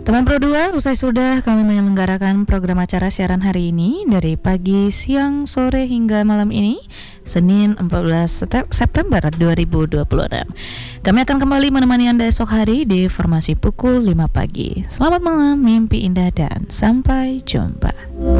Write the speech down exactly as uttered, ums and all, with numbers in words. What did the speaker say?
Teman Pro dua, usai sudah kami menyelenggarakan program acara siaran hari ini dari pagi, siang, sore hingga malam ini, Senin empat belas September dua ribu dua puluh enam. Kami akan kembali menemani Anda esok hari di formasi pukul lima pagi. Selamat malam, mimpi indah dan sampai jumpa.